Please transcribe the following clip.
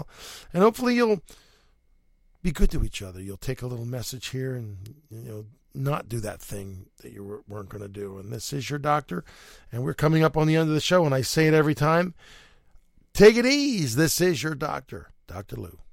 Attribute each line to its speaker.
Speaker 1: while. And hopefully you'll be good to each other. You'll take a little message here and, not do that thing that you weren't going to do. And this is your doctor. And we're coming up on the end of the show. And I say it every time. Take it easy. This is your doctor, Dr. Lou.